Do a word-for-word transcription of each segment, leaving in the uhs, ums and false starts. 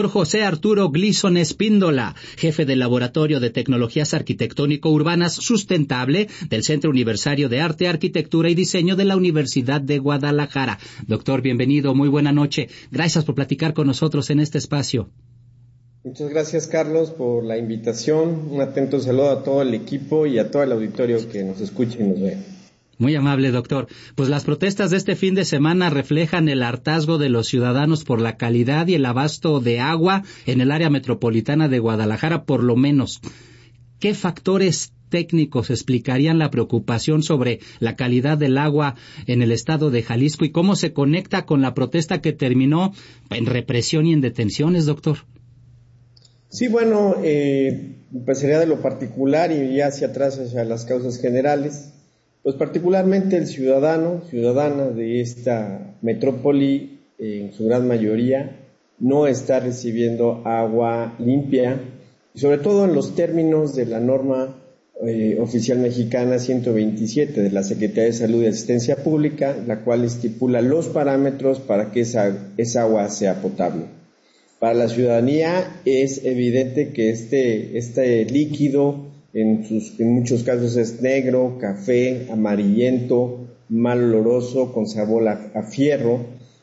José Arturo Gleason Espíndola, jefe del Laboratorio de Tecnologías Arquitectónico-Urbanas Sustentable del Centro Universitario de Arte, Arquitectura y Diseño de la Universidad de Guadalajara. Doctor, bienvenido, muy buena noche. Gracias por platicar con nosotros en este espacio. Muchas gracias, Carlos, por la invitación. Un atento saludo a todo el equipo y a todo el auditorio que nos escuche y nos ve. Muy amable, doctor. Pues las protestas de este fin de semana reflejan el hartazgo de los ciudadanos por la calidad y el abasto de agua en el área metropolitana de Guadalajara, por lo menos. ¿Qué factores técnicos explicarían la preocupación sobre la calidad del agua en el estado de Jalisco y cómo se conecta con la protesta que terminó en represión y en detenciones, doctor? Sí, bueno, eh, empezaría de lo particular y ya hacia atrás hacia las causas generales. Pues particularmente el ciudadano, ciudadana de esta metrópoli, eh, en su gran mayoría, no está recibiendo agua limpia, y sobre todo en los términos de la norma eh, oficial mexicana ciento veintisiete de la Secretaría de Salud y Asistencia Pública, la cual estipula los parámetros para que esa, esa agua sea potable. Para la ciudadanía es evidente que este, este líquido En, sus, en muchos casos es negro, café, amarillento, mal oloroso, con sabor a, a fierro.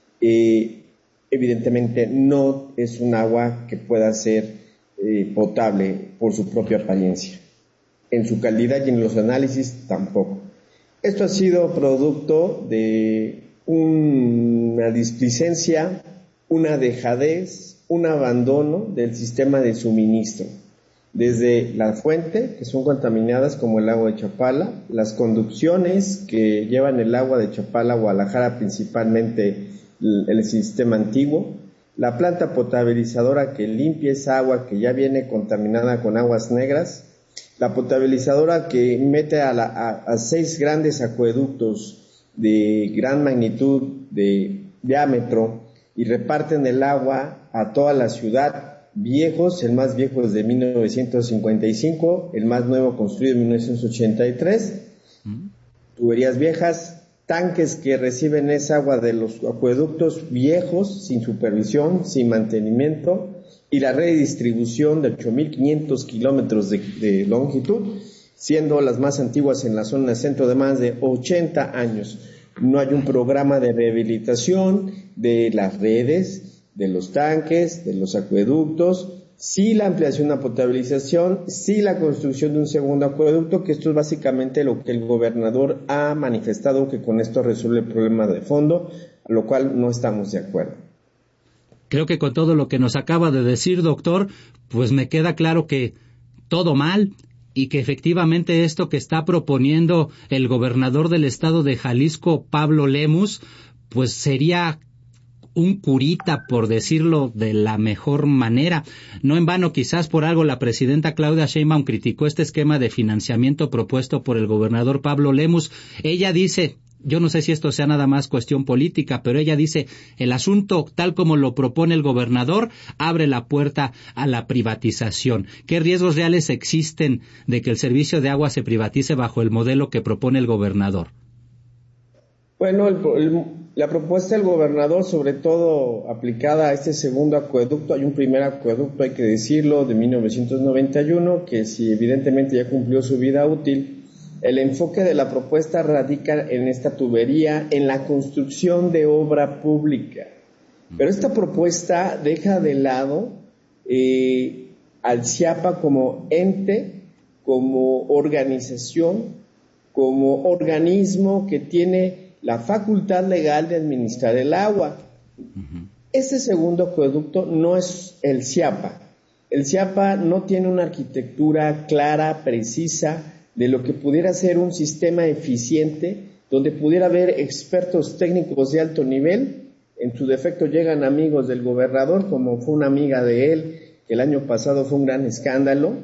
Eh, evidentemente no es un agua que pueda ser eh, potable por su propia apariencia. En su calidad y en los análisis tampoco. Esto ha sido producto de un, una displicencia, una dejadez, un abandono del sistema de suministro. Desde la fuente, que son contaminadas como el agua de Chapala, las conducciones que llevan el agua de Chapala a Guadalajara, principalmente el, el sistema antiguo, la planta potabilizadora que limpia esa agua que ya viene contaminada con aguas negras, la potabilizadora que mete a, la, a, a seis grandes acueductos de gran magnitud de diámetro y reparten el agua a toda la ciudad. Viejos, el más viejo es de mil novecientos cincuenta y cinco, el más nuevo construido en mil novecientos ochenta y tres, mm. tuberías viejas, tanques que reciben esa agua de los acueductos viejos, sin supervisión, sin mantenimiento, y la red de distribución de ocho mil quinientos kilómetros de, de longitud, siendo las más antiguas en la zona centro de más de ochenta años. No hay un programa de rehabilitación de las redes, de los tanques, de los acueductos, sí la ampliación a potabilización, sí la construcción de un segundo acueducto, que esto es básicamente lo que el gobernador ha manifestado, que con esto resuelve el problema de fondo, a lo cual no estamos de acuerdo. Creo que con todo lo que nos acaba de decir, doctor, pues me queda claro que todo mal y que efectivamente esto que está proponiendo el gobernador del estado de Jalisco, Pablo Lemus, pues sería un curita, por decirlo de la mejor manera. No en vano, quizás por algo, la presidenta Claudia Sheinbaum criticó este esquema de financiamiento propuesto por el gobernador Pablo Lemus. Ella dice, yo no sé si esto sea nada más cuestión política, pero ella dice, el asunto, tal como lo propone el gobernador, abre la puerta a la privatización. ¿Qué riesgos reales existen de que el servicio de agua se privatice bajo el modelo que propone el gobernador? Bueno, el, el, la propuesta del gobernador, sobre todo aplicada a este segundo acueducto, hay un primer acueducto, hay que decirlo, de mil novecientos noventa y uno, que si evidentemente ya cumplió su vida útil. El enfoque de la propuesta radica en esta tubería, en la construcción de obra pública. Pero esta propuesta deja de lado eh, al CIAPA como ente, como organización, como organismo que tiene la facultad legal de administrar el agua. Uh-huh. Este segundo acueducto no es el CIAPA. El CIAPA no tiene una arquitectura clara, precisa, de lo que pudiera ser un sistema eficiente, donde pudiera haber expertos técnicos de alto nivel. En su defecto llegan amigos del gobernador, como fue una amiga de él, que el año pasado fue un gran escándalo.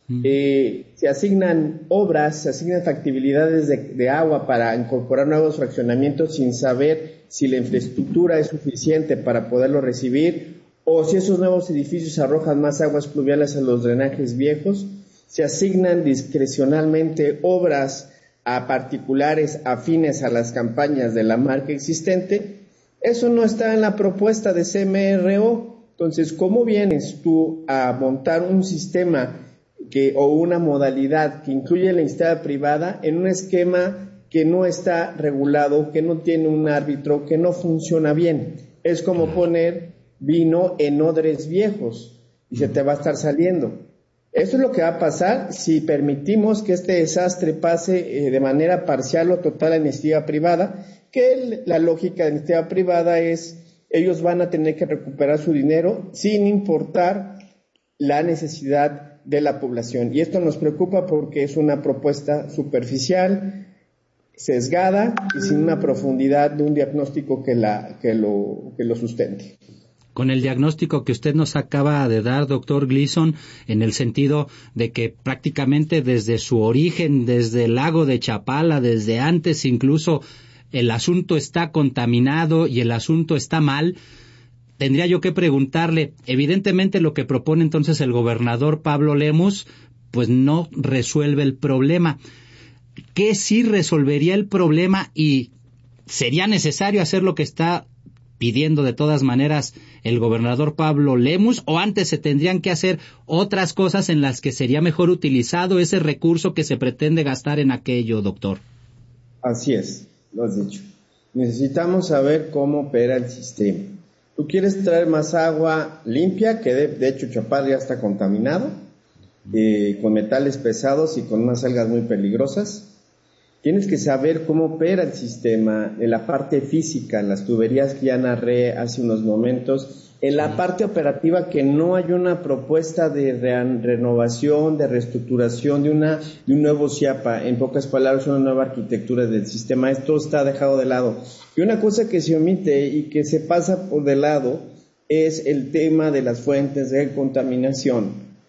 Eh, se asignan obras, se asignan factibilidades de, de agua para incorporar nuevos fraccionamientos sin saber si la infraestructura es suficiente para poderlo recibir o si esos nuevos edificios arrojan más aguas pluviales a los drenajes viejos. Se asignan discrecionalmente obras a particulares afines a las campañas de la marca existente. Eso no está en la propuesta de C M R O. Entonces, ¿cómo vienes tú a montar un sistema que, o una modalidad que incluye la iniciativa privada en un esquema que no está regulado, que no tiene un árbitro, que no funciona bien? Es como poner vino en odres viejos y se te va a estar saliendo. Eso es lo que va a pasar si permitimos que este desastre pase eh, de manera parcial o total a la iniciativa privada, que el, la lógica de la iniciativa privada es ellos van a tener que recuperar su dinero sin importar la necesidad de la población. Y esto nos preocupa porque es una propuesta superficial, sesgada y sin una profundidad de un diagnóstico que, la, que, lo, que lo sustente. Con el diagnóstico que usted nos acaba de dar, doctor Gleason, en el sentido de que prácticamente desde su origen, desde el lago de Chapala, desde antes incluso, el asunto está contaminado y el asunto está mal, tendría yo que preguntarle, evidentemente lo que propone entonces el gobernador Pablo Lemus, pues no resuelve el problema. ¿Qué sí resolvería el problema y sería necesario hacer lo que está pidiendo de todas maneras el gobernador Pablo Lemus, o antes se tendrían que hacer otras cosas en las que sería mejor utilizado ese recurso que se pretende gastar en aquello, doctor? Así es, lo has dicho. Necesitamos saber cómo opera el sistema. Tú quieres traer más agua limpia, que de, de hecho Chapala ya está contaminado, eh, con metales pesados y con unas algas muy peligrosas. Tienes que saber cómo opera el sistema, en la parte física, en las tuberías que ya narré hace unos momentos, en la parte operativa que no hay una propuesta de re- renovación, de reestructuración, de, una, de un nuevo CIAPA, en pocas palabras una nueva arquitectura del sistema. Esto está dejado de lado. Y una cosa que se omite y que se pasa por de lado es el tema de las fuentes de contaminación.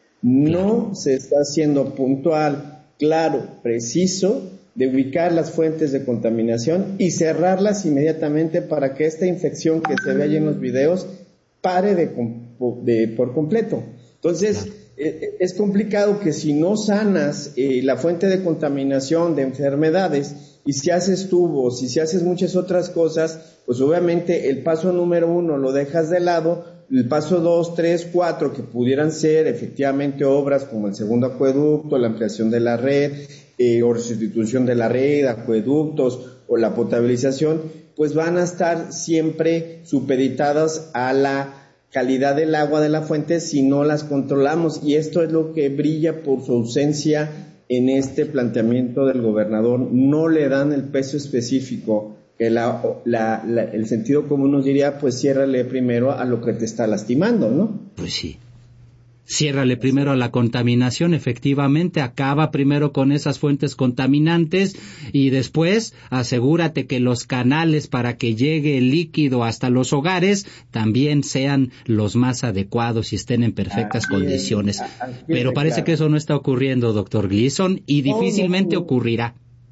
No se está haciendo puntual, claro, preciso, de ubicar las fuentes de contaminación y cerrarlas inmediatamente para que esta infección que se ve ahí en los videos pare de, de por completo. Entonces, eh, es complicado que si no sanas eh, la fuente de contaminación de enfermedades y si haces tubos y si haces muchas otras cosas, pues obviamente el paso número uno lo dejas de lado, el paso dos, tres, cuatro, que pudieran ser efectivamente obras como el segundo acueducto, la ampliación de la red, Eh, o sustitución de la red, acueductos o la potabilización, pues van a estar siempre supeditadas a la calidad del agua de la fuente si no las controlamos, y esto es lo que brilla por su ausencia en este planteamiento del gobernador. No le dan el peso específico que la, la, la, el sentido común nos diría, pues ciérrale primero a lo que te está lastimando, ¿no? Pues sí. Ciérrale primero a la contaminación, efectivamente, acaba primero con esas fuentes contaminantes y después asegúrate que los canales para que llegue el líquido hasta los hogares también sean los más adecuados y estén en perfectas así condiciones. Es, Pero parece claro. que eso no está ocurriendo, doctor Gleason, y difícilmente no, no, no. ocurrirá.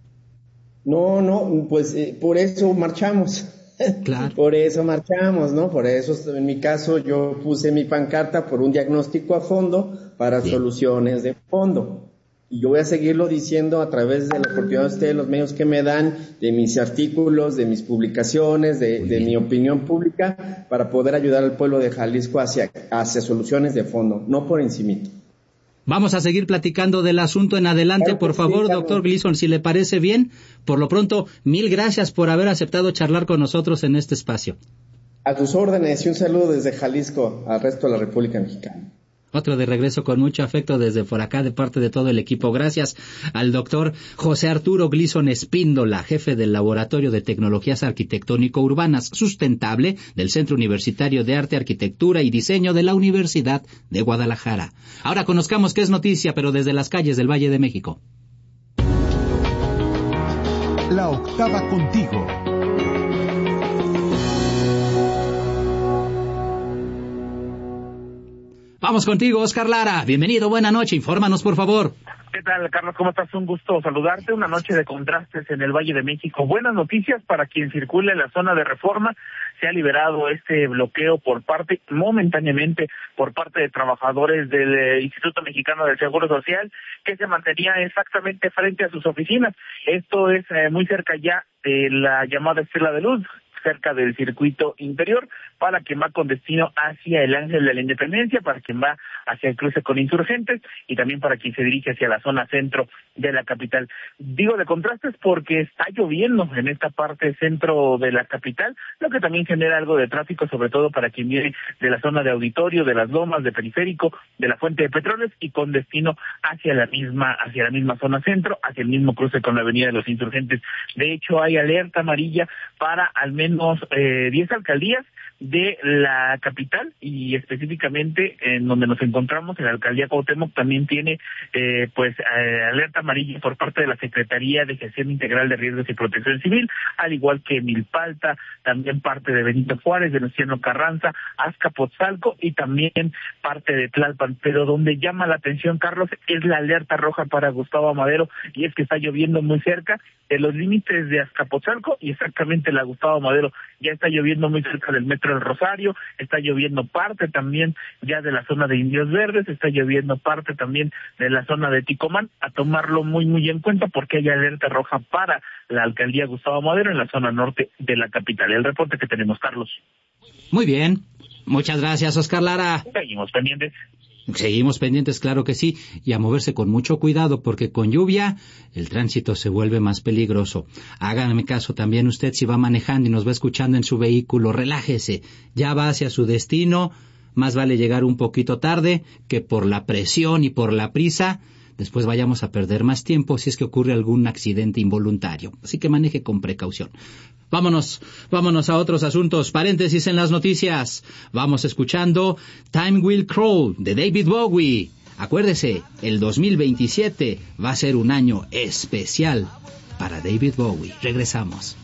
No, no, pues eh, por eso marchamos. Claro. Por eso marchamos, ¿no? Por eso, en mi caso, yo puse mi pancarta por un diagnóstico a fondo para Bien. soluciones de fondo. Y yo voy a seguirlo diciendo a través de la oportunidad de ustedes, los medios que me dan, de mis artículos, de mis publicaciones, de, de mi opinión pública, para poder ayudar al pueblo de Jalisco hacia, hacia soluciones de fondo, no por encimito. Vamos a seguir platicando del asunto en adelante, claro, por favor, sí, doctor Gleason, si le parece bien. Por lo pronto, mil gracias por haber aceptado charlar con nosotros en este espacio. A tus órdenes y un saludo desde Jalisco al resto de la República Mexicana. Otro de regreso con mucho afecto desde por acá de parte de todo el equipo. Gracias al doctor José Arturo Gleason Espíndola, jefe del Laboratorio de Tecnologías Arquitectónico-Urbanas Sustentable del Centro Universitario de Arte, Arquitectura y Diseño de la Universidad de Guadalajara. Ahora conozcamos qué es noticia, pero desde las calles del Valle de México. La octava contigo. Vamos contigo, Oscar Lara. Bienvenido, buena noche. Infórmanos, por favor. ¿Qué tal, Carlos? ¿Cómo estás? Un gusto saludarte. Una noche de contrastes en el Valle de México. Buenas noticias para quien circule en la zona de Reforma. Se ha liberado este bloqueo por parte, momentáneamente, por parte de trabajadores del Instituto Mexicano del Seguro Social, que se mantenía exactamente frente a sus oficinas. Esto es eh, muy cerca ya de la llamada Estela de Luz. cerca del circuito interior, para quien va con destino hacia el Ángel de la Independencia, para quien va hacia el cruce con Insurgentes y también para quien se dirige hacia la zona centro de la capital. Digo de contrastes porque está lloviendo en esta parte centro de la capital, lo que también genera algo de tráfico, sobre todo para quien viene de la zona de Auditorio, de las Lomas, de Periférico, de la Fuente de Petróleos y con destino hacia la misma hacia la misma zona centro, hacia el mismo cruce con la Avenida de los Insurgentes. De hecho, hay alerta amarilla para al menos eh, diez alcaldías de la capital y específicamente en donde nos encontramos, en la alcaldía Cuauhtémoc, también tiene eh, pues eh, alerta amarilla por parte de la Secretaría de Gestión Integral de Riesgos y Protección Civil, al igual que Milpalta, también parte de Benito Juárez, de Venustiano Carranza, Azcapotzalco y también parte de Tlalpan. Pero donde llama la atención, Carlos, es la alerta roja para Gustavo Amadero, y es que está lloviendo muy cerca de los límites de Azcapotzalco y exactamente la Gustavo Amadero. Ya está lloviendo muy cerca del Metro del Rosario, está lloviendo parte también ya de la zona de Indios Verdes, está lloviendo parte también de la zona de Ticomán, a tomarlo muy muy en cuenta porque hay alerta roja para la alcaldía Gustavo Amadero en la zona norte de la capital. El reporte que tenemos, Carlos. Muy bien, muchas gracias, Oscar Lara. Seguimos pendientes. Seguimos pendientes, claro que sí, y a moverse con mucho cuidado, porque con lluvia el tránsito se vuelve más peligroso. Háganme caso también usted si va manejando y nos va escuchando en su vehículo, relájese, ya va hacia su destino, más vale llegar un poquito tarde que por la presión y por la prisa después vayamos a perder más tiempo si es que ocurre algún accidente involuntario. Así que maneje con precaución. Vámonos, vámonos a otros asuntos. Paréntesis en las noticias. Vamos escuchando Time Will Crawl de David Bowie. Acuérdese, el dos mil veintisiete va a ser un año especial para David Bowie. Regresamos.